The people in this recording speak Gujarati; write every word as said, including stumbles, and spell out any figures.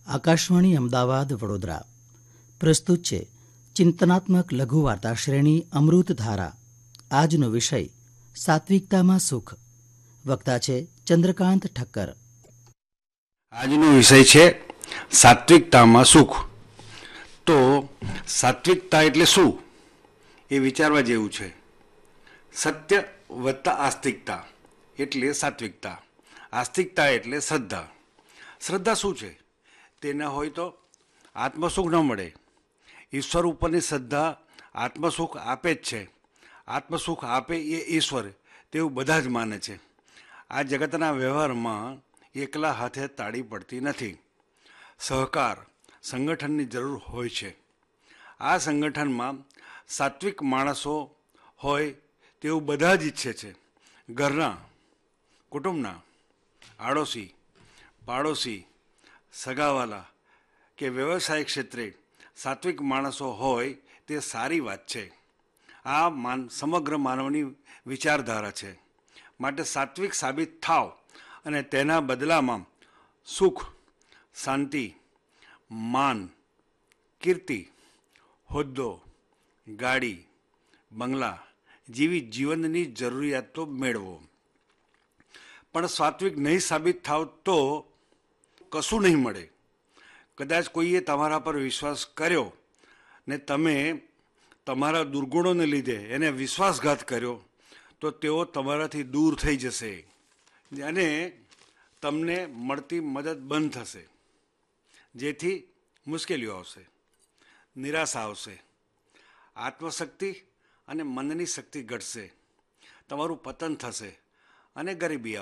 આકાશવાણી અમદાવાદ વડોદરા પ્રસ્તુત છે ચિંતનાત્મક લઘુ વાર્તા શ્રેણી અમૃતધારા. આજનો વિષય સાત્વિકતામાં સુખ. વક્તા છે ચંદ્રકાંત ઠક્કર. આજનો વિષય છે સાત્વિકતામાં સુખ. તો સાત્વિકતા એટલે શું એ વિચારવા જેવું છે. સત્ય વત્તા આસ્તિકતા એટલે સાત્વિકતા. આસ્તિકતા એટલે શ્રદ્ધા. શ્રદ્ધા શું છે? તે ન હોય તો આત્મસુખ ન મળે. ઈશ્વર ઉપરની શ્રદ્ધા આત્મસુખ આપે જ છે. આત્મસુખ આપે એ ઈશ્વર તેવું બધા જ માને છે. આ જગતના વ્યવહારમાં એકલા હાથે તાળી પડતી નથી. સહકાર સંગઠનની જરૂર હોય છે. આ સંગઠનમાં સાત્વિક માણસો હોય તેવું બધા જ ઈચ્છે છે. ઘરના, કુટુંબના, આડોશી, પાડોશી, સગાવાલા કે વ્યવસાય ક્ષેત્રે સાત્વિક માણસો હોય તે સારી વાત છે. આ માન સમગ્ર માનવની વિચારધારા છે. માટે સાત્વિક સાબિત થાવ અને તેના બદલામાં સુખ, શાંતિ, માન, કીર્તિ, હોદ્દો, ગાડી, બંગલા જેવી જીવનની જરૂરિયાતો મેળવો. પણ સાત્વિક નહીં સાબિત થાવ તો કશું નહીં મળે. કદાચ કોઈએ તમારા પર વિશ્વાસ કર્યો ને તમે તમારા દુર્ગુણોને લીધે એને વિશ્વાસઘાત કર્યો તો તેઓ તમારાથી દૂર થઈ જશે અને તમને મળતી મદદ બંધ થશે. જેથી મુશ્કેલીઓ આવશે, નિરાશા આવશે, આત્મશક્તિ અને મનની શક્તિ ઘટશે, તમારું પતન થશે અને ગરીબી આવશે.